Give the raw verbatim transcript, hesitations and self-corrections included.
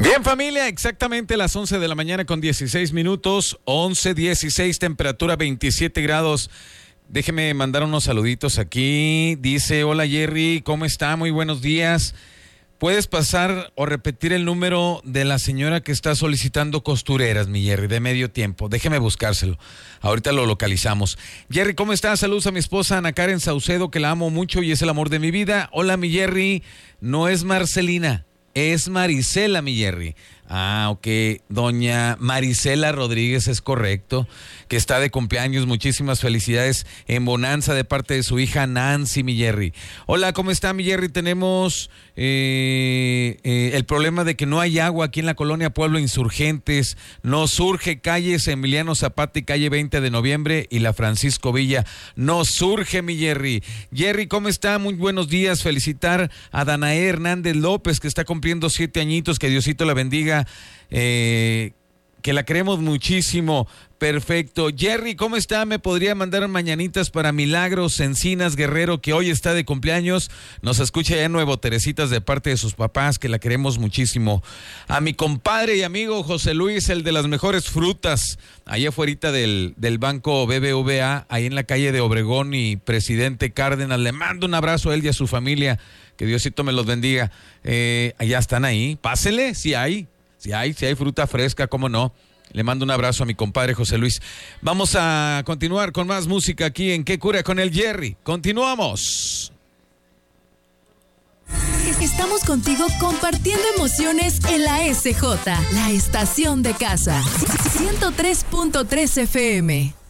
Bien, familia, exactamente las once de la mañana con dieciséis minutos, once dieciséis, temperatura veintisiete grados. Déjeme mandar unos saluditos aquí. Dice, hola Jerry, ¿cómo está? Muy buenos días. ¿Puedes pasar o repetir el número de la señora que está solicitando costureras, mi Jerry, de medio tiempo? Déjeme buscárselo. Ahorita lo localizamos. Jerry, ¿cómo estás? Saludos a mi esposa Ana Karen Saucedo, que la amo mucho y es el amor de mi vida. Hola, mi Jerry. No es Marcelina, es Marisela, mi Jerry. Ah, ok. Doña Marisela Rodríguez, es correcto, que está de cumpleaños. Muchísimas felicidades en Bonanza de parte de su hija Nancy, mi Jerry. Hola, ¿cómo está, mi Jerry? Tenemos eh, eh, el problema de que no hay agua aquí en la colonia Pueblo Insurgentes. Nos surge calles Emiliano Zapata y calle veinte de noviembre y la Francisco Villa. Nos surge, mi Jerry. Jerry, ¿cómo está? Muy buenos días. Felicitar a Danae Hernández López, que está cumpliendo siete añitos. Que Diosito la bendiga. Eh, que la queremos muchísimo. Perfecto. Jerry, ¿cómo está? ¿Me podría mandar mañanitas para Milagros Encinas Guerrero, que hoy está de cumpleaños? Nos escucha ya en Nuevo Teresitas de parte de sus papás, que la queremos muchísimo. A mi compadre y amigo José Luis, el de las mejores frutas, allá afuera del, del banco B B V A, ahí en la calle de Obregón y Presidente Cárdenas. Le mando un abrazo a él y a su familia. Que Diosito me los bendiga. Eh, allá están ahí. Pásele, si hay. Si hay, si hay fruta fresca, cómo no. Le mando un abrazo a mi compadre José Luis. Vamos a continuar con más música aquí en ¿Qué cura con el Jerry? Continuamos. Estamos contigo compartiendo emociones en la S J, la estación de casa. ciento tres punto tres F M.